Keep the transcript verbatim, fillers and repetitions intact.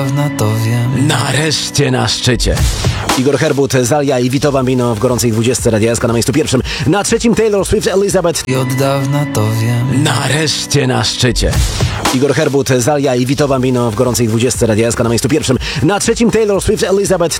To wiem. Nareszcie na szczycie. Igor Herbut, Zalia i Vito Bambino w gorącej dwudziestce Radia S K na miejscu pierwszym. Na trzecim Taylor Swift, Elizabeth. I od dawna to wiem. Nareszcie na szczycie. Igor Herbut, Zalia i Vito Bambino w gorącej dwudziestce Radia S K na miejscu pierwszym. Na trzecim Taylor Swift, Elizabeth.